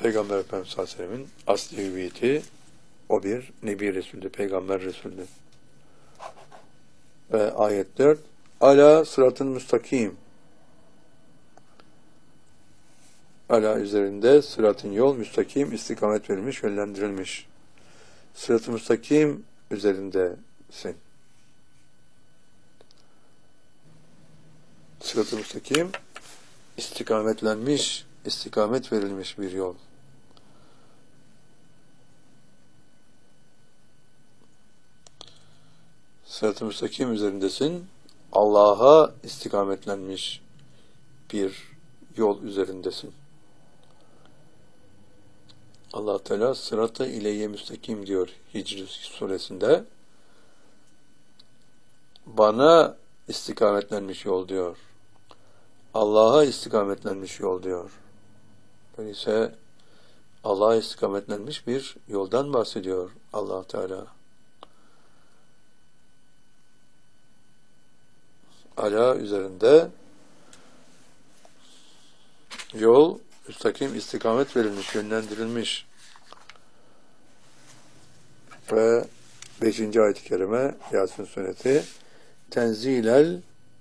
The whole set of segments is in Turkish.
Peygamber Efendimiz sallallahu aleyhi ve sellem'in asli hüviyeti, o bir Nebi Resulü, Peygamber Resulü. Ve ayet 4, Ala sıratın müstakim. Ala üzerinde sıratın yol, müstakim, istikamet verilmiş, yönlendirilmiş. Sırat-ı müstakim üzerindesin. Sırat-ı müstakim, istikametlenmiş, istikamet verilmiş bir yol. Sırat-ı müstakim üzerindesin. Allah'a istikametlenmiş bir yol üzerindesin. Allah Teala sırat-ı ileyye müstakim diyor Hicr suresinde. Bana istikametlenmiş yol diyor. Allah'a istikametlenmiş yol diyor. Öyleyse Allah'a istikametlenmiş bir yoldan bahsediyor Allah Teala. Ala üzerinde yol, müstakim, istikamet verilmiş, yönlendirilmiş. Ve 5. ayet-i kerime Yasin suresi, Tenzilel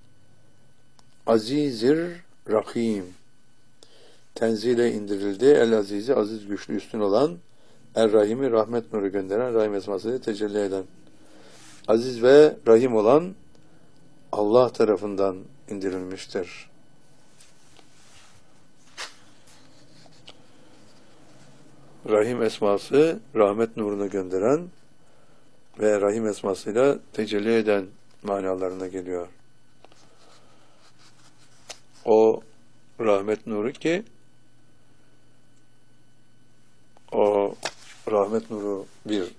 Azizir Rahim. Tenzile indirildi. El Azizi, aziz, güçlü, üstün olan, Er-Rahim'i rahmet nuru gönderen, Rahim esmasıyla tecelli eden. Aziz ve Rahim olan Allah tarafından indirilmiştir. Rahim esması, rahmet nurunu gönderen ve Rahim esmasıyla tecelli eden manalarına geliyor. O rahmet nuru ki, o rahmet nuru bir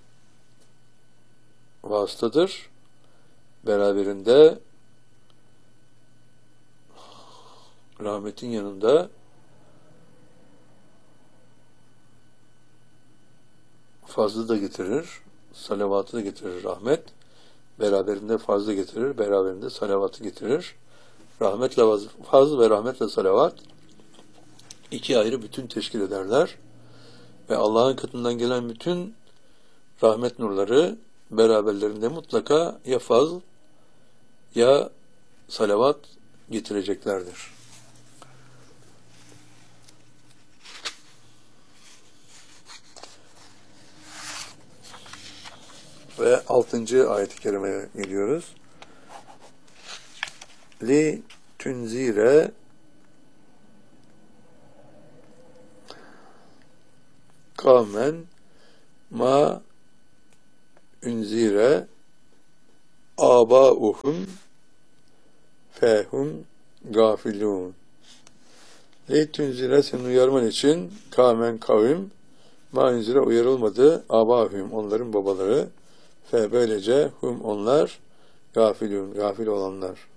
vasıtadır. Beraberinde rahmetin yanında fazlı da getirir, salavatı da getirir rahmet. Beraberinde fazla getirir, beraberinde salavatı getirir. Rahmetle fazl ve rahmetle salavat iki ayrı bütün teşkil ederler. Ve Allah'ın katından gelen bütün rahmet nurları beraberlerinde mutlaka ya fazl ya salavat getireceklerdir. Ve 6. ayet-i kerimeye geliyoruz. Li tunzire kavmen ma unzire abauhum fehum gafilun. Li tunzire, seni uyarman için, kavmen kavim, ma unzire uyarılmadı, abauhum onların babaları, fe böylece hum onlar gafilun, gafil olanlar.